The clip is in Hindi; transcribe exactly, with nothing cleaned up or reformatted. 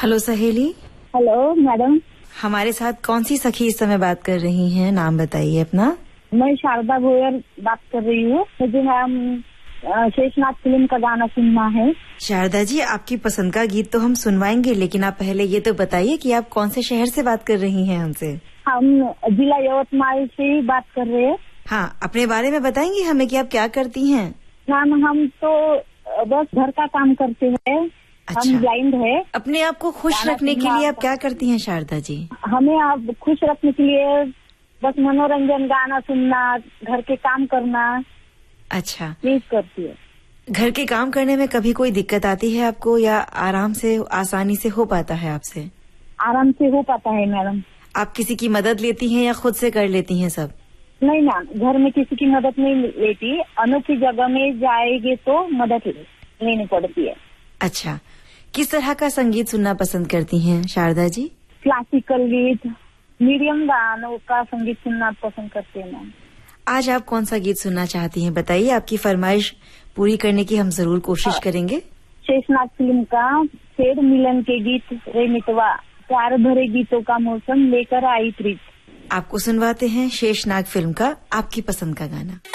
हेलो सहेली। Hello madam. हमारे साथ कौन सी सखी इस समय बात कर रही हैं? नाम बताइए अपना। मैं शारदा भोयर बात कर रही हूँ। मुझे हम शेषनाग फिल्म का गाना सुनना है। शारदा जी, आपकी पसंद का गीत तो हम सुनवाएंगे, लेकिन आप पहले ये तो बताइए कि आप कौन से शहर से बात कर रही हैं हमसे? हम जिला यवतमाल से ही बात कर रहे हैं। हाँ, अपने बारे में बताएंगे हमें कि आप क्या करती हैं? मैम, हम तो बस घर का काम करते हैं। अच्छा। हम ब्लाइंड है। अपने आप को खुश रखने के लिए आप क्या करती हैं शारदा जी? हमें आप खुश रखने के लिए बस मनोरंजन, गाना सुनना, घर के काम करना। अच्छा, प्लीज करती है। घर के काम करने में कभी कोई दिक्कत आती है आपको, या आराम से आसानी से हो पाता है आपसे? आराम से हो पाता है मैडम। आप किसी की मदद लेती हैं या खुद से कर लेती हैं सब? नहीं मैम, घर में किसी की मदद नहीं लेती। अनोखी जगह में जाएंगे तो मदद लेनी पड़ती है। अच्छा, किस तरह का संगीत सुनना पसंद करती हैं शारदा जी? क्लासिकल गीत, मीडियम गानों का संगीत सुनना पसंद करती है मैम। आज आप कौन सा गीत सुनना चाहती हैं? बताइए, आपकी फरमाइश पूरी करने की हम जरूर कोशिश करेंगे। शेषनाग फिल्म का फेर मिलन के गीत रे मितवा, प्यार भरे गीतों का मौसम लेकर आई प्रीत। आपको सुनवाते हैं शेषनाग फिल्म का आपकी पसंद का गाना।